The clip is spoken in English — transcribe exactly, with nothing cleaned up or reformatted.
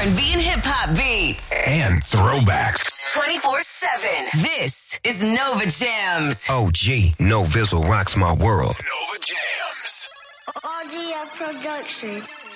and B and hip-hop beats. And throwbacks. twenty-four seven. This is Nova Jams. O G, No Vizzle rocks my world. Nova Jams. R G F Production.